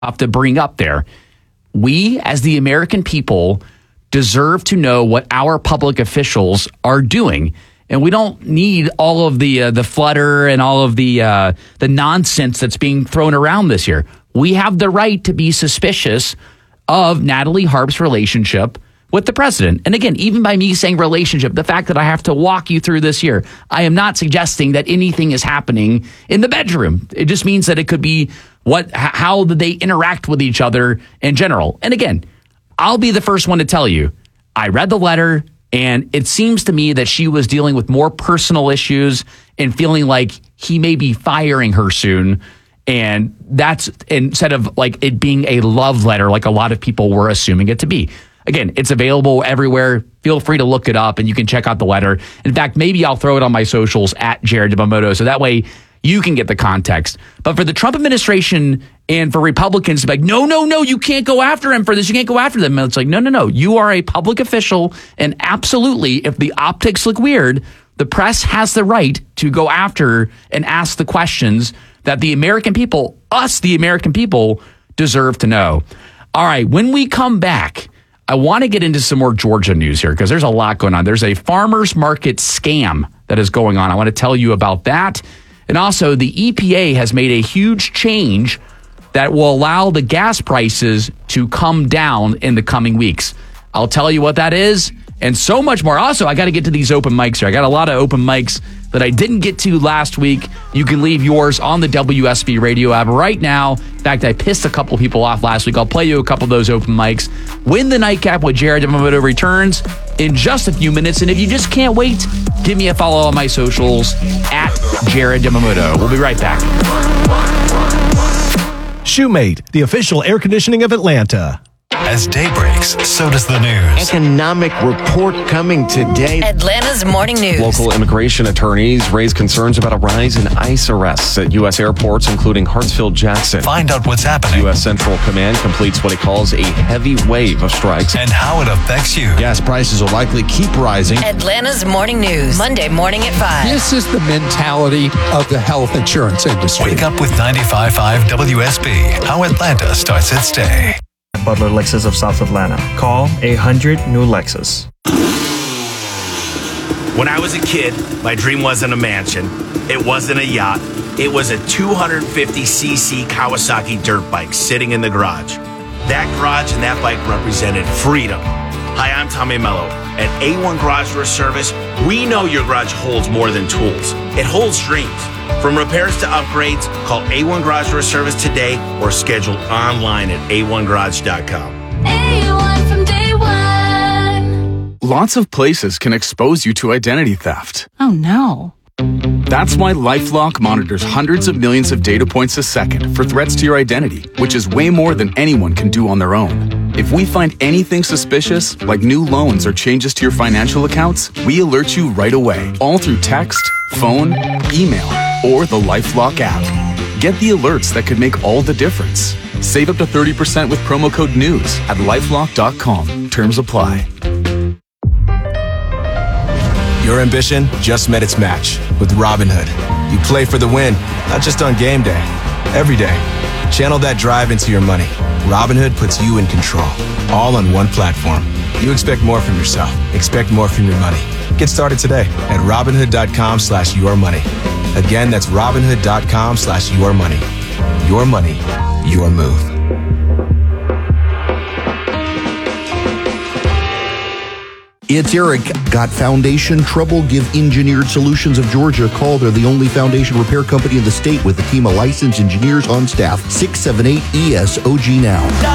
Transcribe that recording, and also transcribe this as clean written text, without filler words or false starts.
have to bring up there. We, as the American people, deserve to know what our public officials are doing. And we don't need all of the flutter and all of the nonsense that's being thrown around this year. We have the right to be suspicious of Natalie Harp's relationship with the president. And again, even by me saying relationship, the fact that I have to walk you through this here, I am not suggesting that anything is happening in the bedroom. It just means that it could be how they interact with each other in general. And again, I'll be the first one to tell you, I read the letter, and it seems to me that she was dealing with more personal issues and feeling like he may be firing her soon. And that's instead of like it being a love letter, like a lot of people were assuming it to be. Again, it's available everywhere. Feel free to look it up and you can check out the letter. In fact, maybe I'll throw it on my socials at Jared Yamamoto. So that way you can get the context. But for the Trump administration and for Republicans to be like, no, you can't go after him for this. You can't go after them. And it's like, no. You are a public official. And absolutely, if the optics look weird, the press has the right to go after and ask the questions that the American people, us, the American people, deserve to know. All right, when we come back, I want to get into some more Georgia news here because there's a lot going on. There's a farmer's market scam that is going on. I want to tell you about that. And also, the EPA has made a huge change that will allow the gas prices to come down in the coming weeks. I'll tell you what that is and so much more. Also, I got to get to these open mics here. I got a lot of open mics that I didn't get to last week. You can leave yours on the WSB radio app right now. In fact, I pissed a couple people off last week. I'll play you a couple of those open mics. Win the Nightcap with Jared Yamamoto returns in just a few minutes. And if you just can't wait, give me a follow on my socials at Jared Yamamoto. We'll be right back. Shoemate, the official air conditioning of Atlanta. As day breaks, so does the news. Economic report coming today. Atlanta's morning news. Local immigration attorneys raise concerns about a rise in ICE arrests at U.S. airports, including Hartsfield-Jackson. Find out what's happening. U.S. Central Command completes what it calls a heavy wave of strikes. And how it affects you. Gas prices will likely keep rising. Atlanta's morning news. Monday morning at 5. This is the mentality of the health insurance industry. Wake up with 95.5 WSB. How Atlanta starts its day. Butler Lexus of South Atlanta. Call 800-NEW-LEXUS. When I was a kid, my dream wasn't a mansion. It wasn't a yacht. It was a 250cc Kawasaki dirt bike sitting in the garage. That garage and that bike represented freedom. Hi, I'm Tommy Mello. At A1 Garage Door Service, we know your garage holds more than tools. It holds dreams. From repairs to upgrades, call A1 Garage Door Service today or schedule online at a1garage.com. A1 from day one. Lots of places can expose you to identity theft. Oh no. That's why LifeLock monitors hundreds of millions of data points a second for threats to your identity, which is way more than anyone can do on their own. If we find anything suspicious, like new loans or changes to your financial accounts, we alert you right away, all through text, phone, email, or the LifeLock app. Get the alerts that could make all the difference. Save up to 30% with promo code NEWS at LifeLock.com. Terms apply. Your ambition just met its match with Robinhood. You play for the win, not just on game day, every day. Channel that drive into your money. Robinhood puts you in control, all on one platform. You expect more from yourself. Expect more from your money. Get started today at Robinhood.com/yourmoney. Again, that's Robinhood.com/yourmoney. Your money, your move. It's Eric. Got foundation trouble? Give Engineered Solutions of Georgia a call. They're the only foundation repair company in the state with a team of licensed engineers on staff. 678-ESOG now.